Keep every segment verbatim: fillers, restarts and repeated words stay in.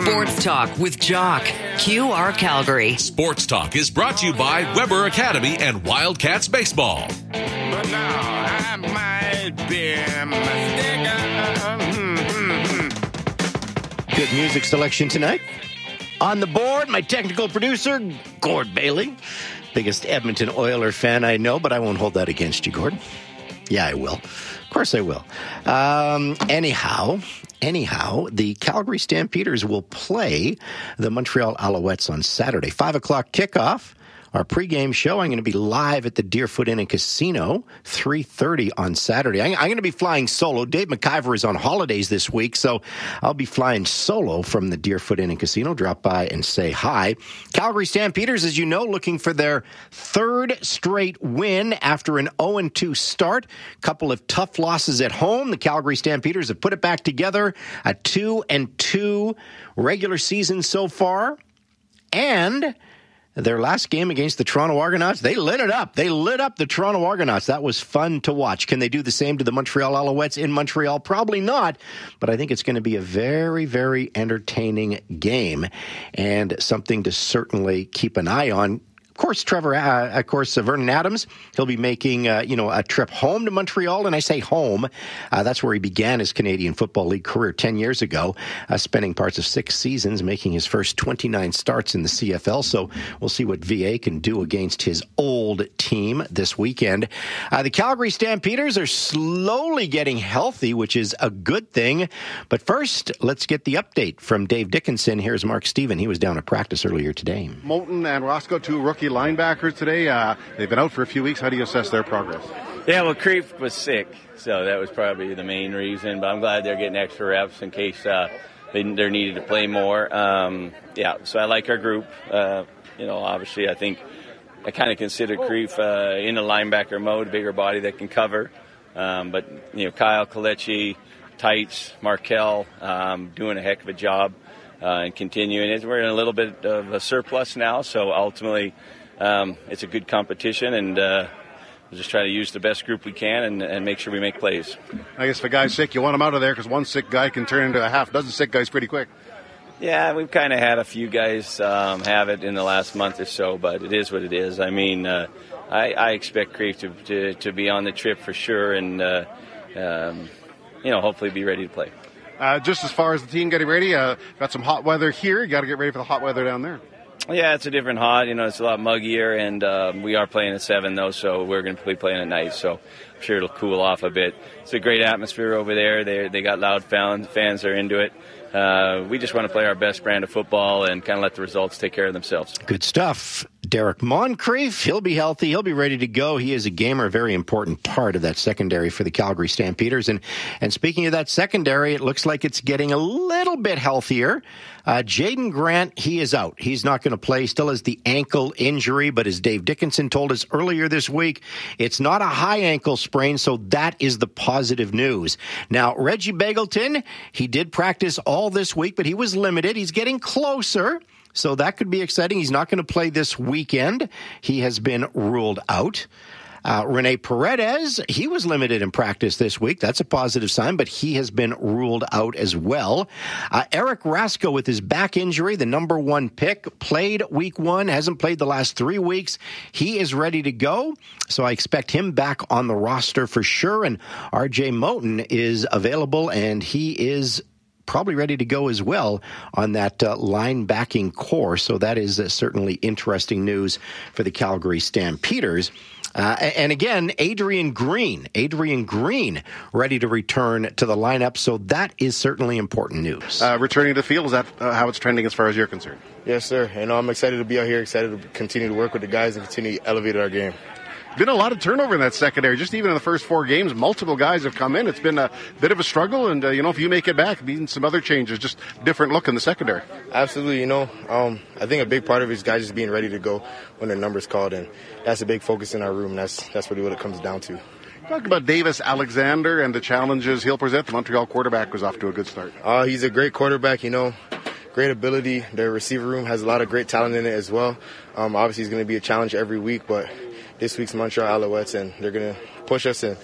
Sports Talk with Jock. Q R Calgary. Sports Talk is brought to you by Weber Academy and Wildcats Baseball. But now I might be a mistake. Good music selection tonight. On the board, my technical producer, Gord Bailey. Biggest Edmonton Oiler fan I know, but I won't hold that against you, Gord. Yeah, I will. Of course I will. Um, anyhow, anyhow, the Calgary Stampeders will play the Montreal Alouettes on Saturday. Five o'clock kickoff. Our pregame show, I'm going to be live at the Deerfoot Inn and Casino, three thirty on Saturday. I'm going to be flying solo. Dave McIver is on holidays this week, so I'll be flying solo from the Deerfoot Inn and Casino. Drop by and say hi. Calgary Stampeders, as you know, looking for their third straight win after an oh and two start. Couple of tough losses at home. The Calgary Stampeders have put it back together. A two and two regular season so far. And their last game against the Toronto Argonauts, they lit it up. They lit up the Toronto Argonauts. That was fun to watch. Can they do the same to the Montreal Alouettes in Montreal? Probably not, but I think it's going to be a very, very entertaining game and something to certainly keep an eye on. Of course, Trevor, uh, of course, uh, Vernon Adams, he'll be making, uh, you know, a trip home to Montreal. And I say home, uh, that's where he began his Canadian Football League career ten years ago, uh, spending parts of six seasons, making his first twenty-nine starts in the C F L. So we'll see what V A can do against his old team this weekend. Uh, the Calgary Stampeders are slowly getting healthy, which is a good thing. But first, let's get the update from Dave Dickinson. Here's Mark Stephen. He was down at practice earlier today. Moulton and Roscoe, two rookie linebackers today. Uh, they've been out for a few weeks. How do you assess their progress? Yeah, well, Kreef was sick, so that was probably the main reason. But I'm glad they're getting extra reps in case uh, they, they're needed to play more. Um, yeah, so I like our group. Uh, you know, obviously, I think I kind of consider Kreef uh, in a linebacker mode, bigger body that can cover. Um, but, you know, Kyle, Kalechi, Tights, Markel, um, doing a heck of a job uh, and continuing it. We're in a little bit of a surplus now, so ultimately um, it's a good competition, and uh, we'll just try to use the best group we can and, and make sure we make plays. I guess if a guy's sick, you want him out of there because one sick guy can turn into a half dozen sick guys pretty quick. Yeah, we've kind of had a few guys um, have it in the last month or so, but it is what it is. I mean, uh, I, I expect Kreef to, to, to be on the trip for sure and, uh, um, you know, hopefully be ready to play. Uh, just as far as the team getting ready, uh, got some hot weather here. You got to get ready for the hot weather down there. Yeah, it's a different hot. You know, it's a lot muggier, and um, we are playing at seven, though, so we're going to be playing at night, so I'm sure it'll cool off a bit. It's a great atmosphere over there. They they got loud fans. Fans are into it. Uh, we just want to play our best brand of football and kind of let the results take care of themselves. Good stuff. Derek Moncrief, he'll be healthy. He'll be ready to go. He is a gamer, a very important part of that secondary for the Calgary Stampeders. And and speaking of that secondary, it looks like it's getting a little bit healthier. Uh, Jaden Grant, he is out. He's not going to play. Still has the ankle injury, but as Dave Dickinson told us earlier this week, it's not a high ankle sprain, so that is the positive news. Now, Reggie Begelton, he did practice all this week, but he was limited. He's getting closer. So that could be exciting. He's not going to play this weekend. He has been ruled out. Uh, Rene Paredes, he was limited in practice this week. That's a positive sign, but he has been ruled out as well. Uh, Eric Rasko with his back injury, the number one pick, played week one, hasn't played the last three weeks. He is ready to go, so I expect him back on the roster for sure. And R J Moten is available, and he is probably ready to go as well on that uh, line-backing core. So that is uh, certainly interesting news for the Calgary Stampeders. Uh, and again, Adrian Green, Adrian Green ready to return to the lineup. So that is certainly important news. Uh, returning to the field, is that uh, how it's trending as far as you're concerned? Yes, sir. And I'm excited to be out here, excited to continue to work with the guys and continue to elevate our game. Been a lot of turnover in that secondary. Just even in the first four games, multiple guys have come in. It's been a bit of a struggle, and uh, you know, if you make it back, being some other changes, just different look in the secondary. Absolutely. You know, um, I think a big part of it is guys just being ready to go when their number's called, and that's a big focus in our room. That's that's really what it comes down to. Talk about Davis Alexander and the challenges he'll present. The Montreal quarterback was off to a good start. Uh, he's a great quarterback. You know, great ability. Their receiver room has a lot of great talent in it as well. Um, obviously, he's going to be a challenge every week, but this week's Montreal Alouettes, and they're going to push us and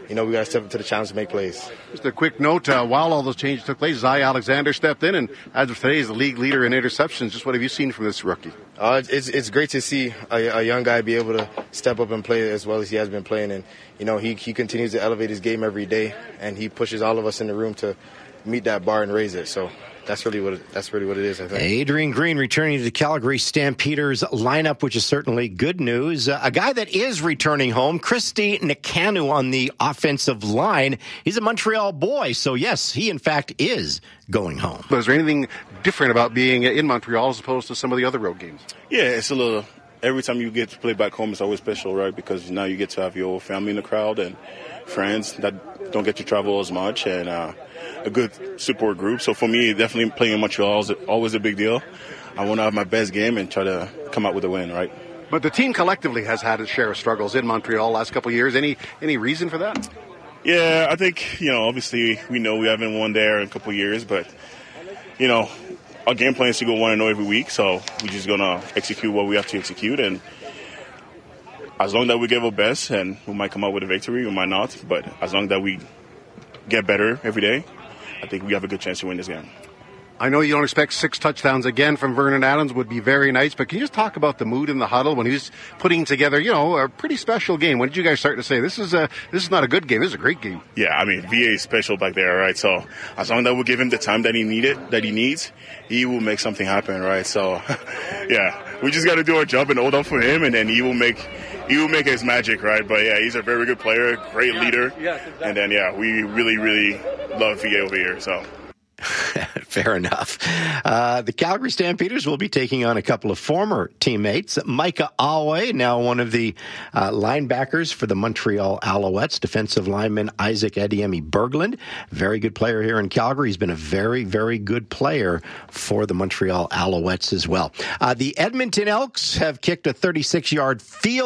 you know, we got to step up to the challenge to make plays. Just a quick note, uh, while all those changes took place, Zai Alexander stepped in, and as of today, is the league leader in interceptions. Just what have you seen from this rookie? Uh, it's it's great to see a, a young guy be able to step up and play as well as he has been playing. And, you know, he, he continues to elevate his game every day, and he pushes all of us in the room to meet that bar and raise it. So that's really what it, that's really what it is, I think. Adrian Green returning to the Calgary Stampeders lineup, which is certainly good news. Uh, a guy that is returning home, Christy Nakanu on the offensive line. He's a Montreal boy, so yes, he in fact is going home. But is there anything different about being in Montreal as opposed to some of the other road games? Yeah, it's a little. Every time you get to play back home, it's always special, right? Because now you get to have your family in the crowd and friends that don't get to travel as much, and uh, a good support group. So for me, definitely playing in Montreal is always a big deal. I want to have my best game and try to come out with a win, right? But the team collectively has had its share of struggles in Montreal last couple of years. Any any reason for that? Yeah, I think, you know, obviously we know we haven't won there in a couple of years, but, you know, our game plan is to go one and zero every week, so we're just gonna execute what we have to execute, and as long as we give our best, and we might come out with a victory, we might not, but as long as we get better every day, I think we have a good chance to win this game. I know you don't expect six touchdowns again from Vernon Adams, would be very nice, but can you just talk about the mood in the huddle when he was putting together, you know, a pretty special game? When did you guys start to say, this is a this is not a good game, this is a great game? Yeah, I mean, V A is special back there, right? So as long as we give him the time that he needed, that he needs, he will make something happen, right? So, yeah, we just got to do our job and hold up for him, and then he will make he will make his magic, right? But, yeah, he's a very good player, great leader, and then, yeah, we really, really love V A over here, so. Fair enough. Uh, the Calgary Stampeders will be taking on a couple of former teammates. Micah Awe, now one of the uh, linebackers for the Montreal Alouettes. Defensive lineman Isaac Adiemi Berglund, very good player here in Calgary. He's been a very, very good player for the Montreal Alouettes as well. Uh, the Edmonton Elks have kicked a thirty-six yard field